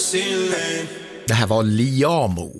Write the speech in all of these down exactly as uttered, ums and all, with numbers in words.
Det här var Liamo.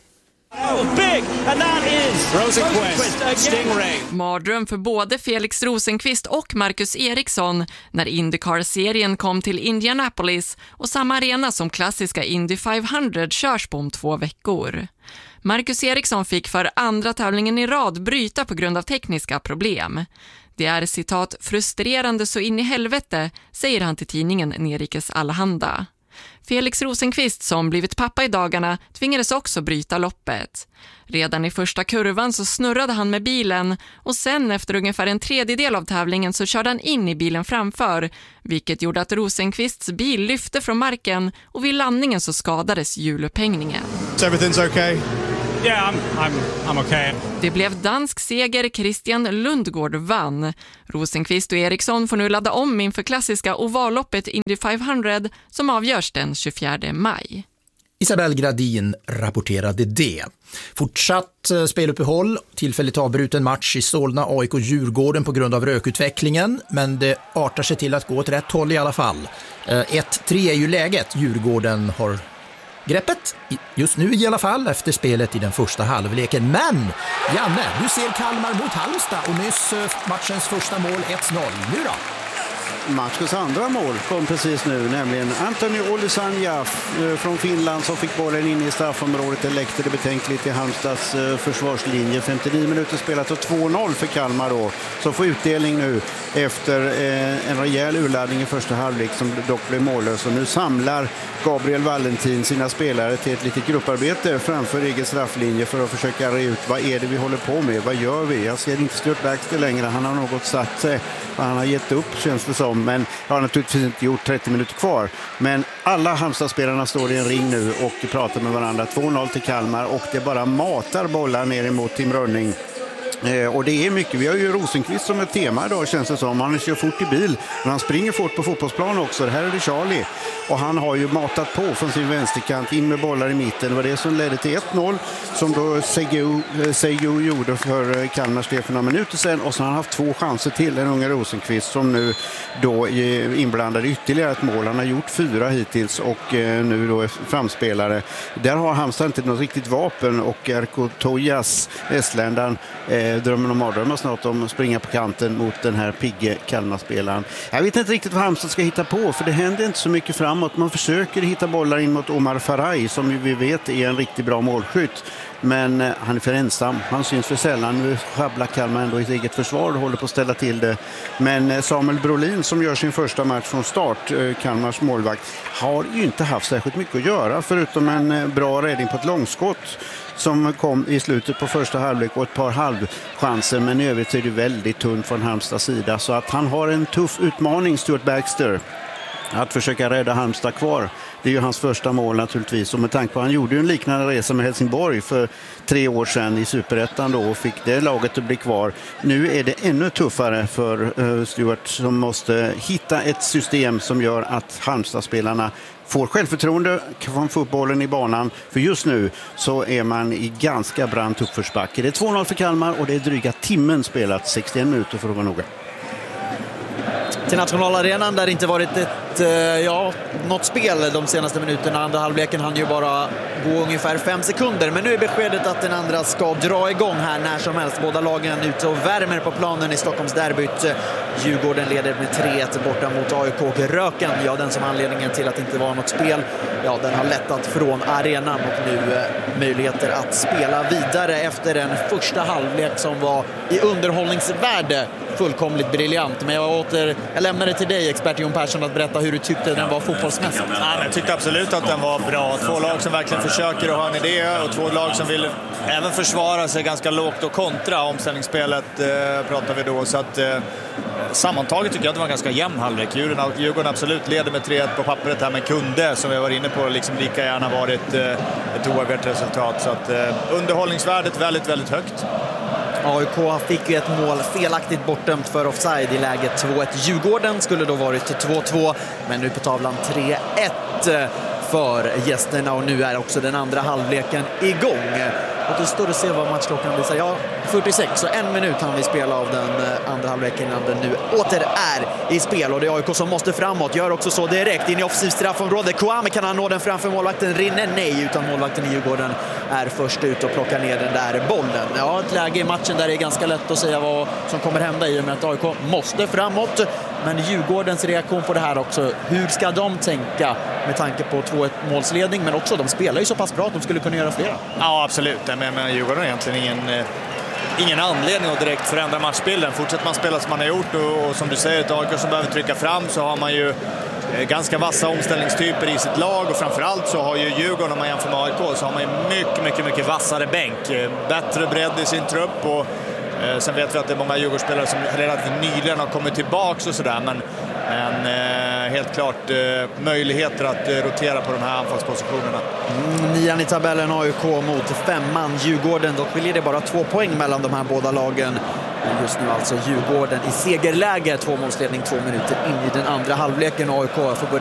Oh, big, and that is Rosenqvist, Stingray. Mardröm för både Felix Rosenqvist och Marcus Eriksson när IndyCar-serien kom till Indianapolis och samma arena som klassiska Indy femhundra körs på om två veckor. Marcus Eriksson fick för andra tävlingen i rad bryta på grund av tekniska problem. Det är citat frustrerande så in i helvete, säger han till tidningen Nerikes Allehanda. Felix Rosenqvist som blivit pappa i dagarna tvingades också bryta loppet. Redan i första kurvan så snurrade han med bilen och sen efter ungefär en tredjedel av tävlingen så körde han in i bilen framför, vilket gjorde att Rosenqvists bil lyfte från marken och vid landningen så skadades hjulupphängningen. Everything's okay? Yeah, I'm, I'm, I'm okay. Det blev dansk seger, Christian Lundgård vann. Rosenqvist och Eriksson får nu ladda om inför klassiska ovalloppet Indy femhundra som avgörs den tjugofjärde maj. Isabel Gradin rapporterade det. Fortsatt speluppehåll, tillfälligt avbruten match i Solna, A I K Djurgården på grund av rökutvecklingen, men det artar sig till att gå åt rätt håll i alla fall. ett tre är ju läget, Djurgården har greppet just nu i alla fall efter spelet i den första halvleken. Men Janne, du ser Kalmar mot Halmstad och nyss matchens första mål ett noll. Nu då? Matchens andra mål kom precis nu, nämligen Antoni Olisanja från Finland som fick bollen in i straffområdet. Det läckte det betänkligt i Halmstads försvarslinje. femtionio minuter spelat och två noll för Kalmar då, som får utdelning nu efter en rejäl urladdning i första halvlek som dock blev mållös. Och nu samlar Gabriel Valentin sina spelare till ett litet grupparbete framför egen strafflinje för att försöka reda ut vad är det vi håller på med, vad gör vi? Jag ser inte Stuart Baxter längre, han har något satt sig, han har gett upp känns det som, men har naturligtvis inte gjort trettio minuter kvar. Men alla Halmstad-spelarna står i en ring nu och pratar med varandra. två noll till Kalmar och det bara matar bollar ner emot Tim Rönning. Eh, och det är mycket, vi har ju Rosenqvist som ett tema idag känns det som. Han kör fort i bil, men han springer fort på fotbollsplan också. Det här är det Charlie. Och han har ju matat på från sin vänsterkant in med bollar i mitten. Det var det som ledde till ett noll som då Seigo gjorde för Kalmars del för några minuter sedan. Och så har han haft två chanser till, den unga Rosenqvist som nu då är inblandad i ytterligare ett mål. Han har gjort fyra hittills och eh, nu då är framspelare. Där har Halmstad inte något riktigt vapen och Erko Tojas, estländaren, eh, drömmen om mardrömmar snart om att springa på kanten mot den här pigge Kalmarspelaren. Jag vet inte riktigt vad Halmstad ska hitta på, för det händer inte så mycket framåt. Man försöker hitta bollar in mot Omar Faraj som vi vet är en riktigt bra målskytt. Men eh, han är för ensam. Han syns för sällan. Nu schabblar Kalmar ändå i ett eget försvar och håller på att ställa till det. Men eh, Samuel Brolin som gör sin första match från start, eh, Kalmars målvakt, har ju inte haft särskilt mycket att göra förutom en eh, bra räddning på ett långskott som kom i slutet på första halvlek och ett par halvchanser, men i övrigt är det väldigt tunt från Halmstads sida. Så att han har en tuff utmaning, Stuart Baxter, att försöka rädda Halmstad kvar. Det är ju hans första mål naturligtvis. Och med tanke på att han gjorde ju en liknande resa med Helsingborg för tre år sedan i Superettan då och fick det laget att bli kvar. Nu är det ännu tuffare för uh, Stuart som måste hitta ett system som gör att Halmstad-spelarna får självförtroende från fotbollen i banan. För just nu så är man i ganska brant uppförsbacke. Det är två noll för Kalmar och det är dryga timmen spelat, sextioen minuter för att vara noga. Till nationalarenan där det inte varit ett, ja, något spel de senaste minuterna. Andra halvleken hann ju bara gå ungefär fem sekunder. Men nu är beskedet att den andra ska dra igång här när som helst. Båda lagen ute och värmer på planen i Stockholms derbyt. Djurgården leder med tre ett borta mot A I K. Röken, ja, den som anledningen till att det inte var något spel, ja, den har lättat från arenan och nu eh, möjligheter att spela vidare efter en första halvlek som var i underhållningsvärde fullkomligt briljant. Men jag åter jag lämnar det till dig, expert Jon Persson, att berätta hur du tyckte den var fotbollsmässigt. Ja, jag tyckte absolut att den var bra. Två lag som verkligen försöker att ha en idé och två lag som vill även försvara sig ganska lågt och kontra. Omställningsspelet eh, pratar vi då. Så att eh, sammantaget tycker jag att det var en ganska jämn halvlek. Djurgården, Djurgården absolut leder med tre ett på pappret här, men kunde, som jag var inne på, liksom lika gärna varit eh, ett oavgjort resultat. Så att eh, underhållningsvärdet väldigt, väldigt högt. A I K fick ju ett mål felaktigt bortdömt för offside i läget två ett. Djurgården skulle då varit två två, men nu på tavlan tre ett för gästerna och nu är också den andra halvleken igång. Låt oss stå och se vad matchklockan visar. Ja, fyrtiosex, så en minut han vi spela av den andra halvleken innan den nu åter är i spel. Och det är A I K som måste framåt. Gör också så direkt in i offensiv straffområde. Kouame, kan han nå den framför målvakten? Rinner nej, utan målvakten i Djurgården är först ut och plockar ner den där bollen. Ja, ett läge i matchen där det är ganska lätt att säga vad som kommer hända i och med att A I K måste framåt. Men Djurgårdens reaktion på det här också, hur ska de tänka med tanke på två ett målsledning, men också de spelar ju så pass bra att de skulle kunna göra flera. Ja, absolut. Men, men Djurgården har egentligen ingen, eh, ingen anledning att direkt förändra matchbilden. Fortsätter man spela som man har gjort och, och som du säger, ett A I K som behöver trycka fram, så har man ju eh, ganska vassa omställningstyper i sitt lag, och framförallt så har ju Djurgården, om man jämför med A I K, så har man ju mycket, mycket, mycket vassare bänk. Eh, bättre bredd i sin trupp, och eh, sen vet vi att det är många Djurgårdsspelare som relativt nyligen har kommit tillbaka och sådär, men Men eh, helt klart eh, möjligheter att eh, rotera på de här anfallspositionerna. Mm, nian i tabellen A I K mot femman Djurgården. Då skiljer det bara två poäng mellan de här båda lagen. Men just nu alltså Djurgården i segerläge. Två målsledning, två minuter in i den andra halvleken. A I K får gå